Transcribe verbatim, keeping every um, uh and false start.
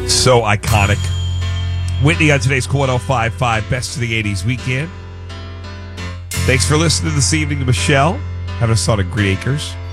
So iconic. Whitney on today's Cool one oh five point five Best of the eighties Weekend. Thanks for listening this evening to Michelle. Having us on at Green Acres.